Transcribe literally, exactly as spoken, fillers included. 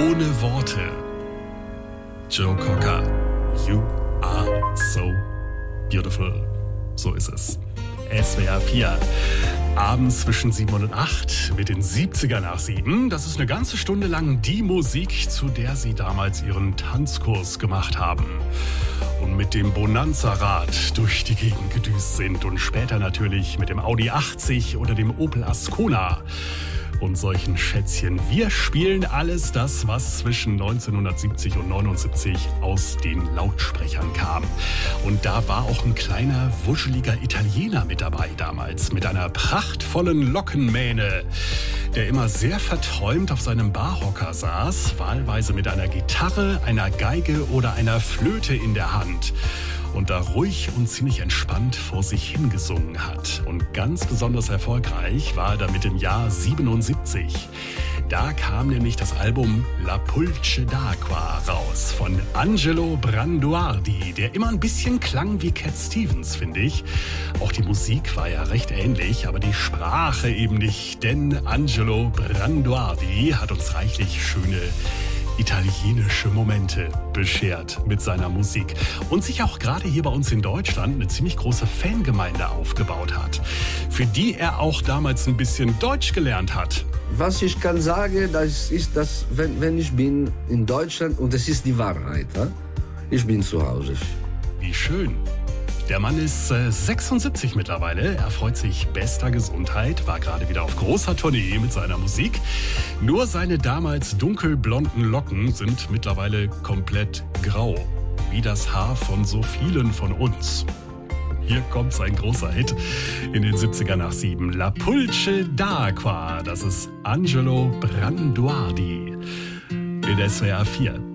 ohne Worte. Joe Cocker, you are so beautiful. So ist es. S W R vier. Abends zwischen sieben und acht mit den siebziger nach sieben. Das ist eine ganze Stunde lang die Musik, zu der sie damals ihren Tanzkurs gemacht haben. Und mit dem Bonanza-Rad durch die Gegend gedüst sind und später natürlich mit dem Audi achtzig oder dem Opel Ascona und solchen Schätzchen. Wir spielen alles das, was zwischen neunzehnhundertsiebzig und neunundsiebzig aus den Lautsprechern kam. Und da war auch ein kleiner, wuscheliger Italiener mit dabei damals, mit einer prachtvollen Lockenmähne, der immer sehr verträumt auf seinem Barhocker saß, wahlweise mit einer Gitarre, einer Geige oder einer Flöte in der Hand. Und da ruhig und ziemlich entspannt vor sich hingesungen hat. Und ganz besonders erfolgreich war er damit im Jahr siebenundsiebzig. Da kam nämlich das Album La Pulce d'Acqua raus von Angelo Branduardi, der immer ein bisschen klang wie Cat Stevens, finde ich. Auch die Musik war ja recht ähnlich, aber die Sprache eben nicht, denn Angelo Branduardi hat uns reichlich schöne italienische Momente beschert mit seiner Musik und sich auch gerade hier bei uns in Deutschland eine ziemlich große Fangemeinde aufgebaut hat, für die er auch damals ein bisschen Deutsch gelernt hat. Was ich kann sagen, das ist, dass wenn, wenn ich bin in Deutschland, und das ist die Wahrheit, ich bin zu Hause. Wie schön. Der Mann ist äh, sechsundsiebzig mittlerweile, er freut sich bester Gesundheit, war gerade wieder auf großer Tournee mit seiner Musik. Nur seine damals dunkelblonden Locken sind mittlerweile komplett grau, wie das Haar von so vielen von uns. Hier kommt sein großer Hit in den siebziger nach sieben, La Pulce d'Acqua, das ist Angelo Branduardi in S W R vier.